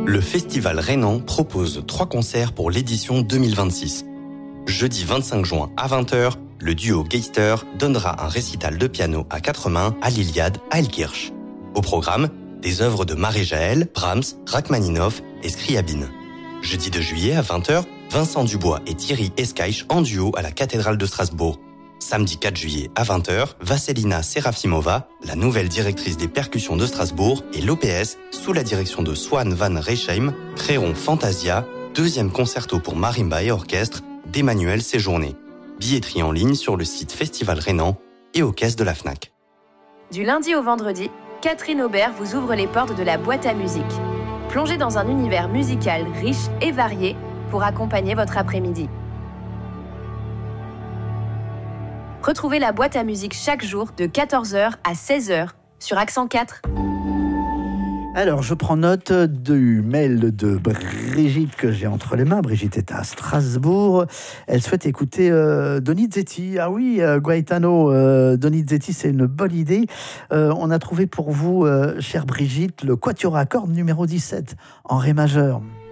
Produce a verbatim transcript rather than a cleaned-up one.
Le Festival Rhénan propose trois concerts pour l'édition deux mille vingt-six. Jeudi vingt-cinq juin à vingt heures, le duo Geister donnera un récital de piano à quatre mains à l'Iliade à Elkirch. Au programme, des œuvres de Marie-Jaël, Brahms, Rachmaninoff et Scriabine. Jeudi deux juillet à vingt heures, Vincent Dubois et Thierry Escaich en duo à la cathédrale de Strasbourg. Samedi quatre juillet à vingt heures, Vasselina Serafimova, la nouvelle directrice des percussions de Strasbourg, et l'O P S, sous la direction de Swan van Reesheim, créeront Fantasia, deuxième concerto pour marimba et orchestre d'Emmanuel Séjourné. Billetterie en ligne sur le site Festival Rhénan et aux caisses de la Fnac. Du lundi au vendredi, Catherine Aubert vous ouvre les portes de la boîte à musique. Plongez dans un univers musical riche et varié pour accompagner votre après-midi. Retrouvez la boîte à musique chaque jour de quatorze heures à seize heures sur Accent quatre. Alors, je prends note du mail de Brigitte que j'ai entre les mains. Brigitte est à Strasbourg. Elle souhaite écouter euh, Donizetti. Ah oui, euh, Gaetano euh, Donizetti, c'est une bonne idée. Euh, on a trouvé pour vous, euh, chère Brigitte, le quatuor à cordes numéro dix-sept en ré majeur.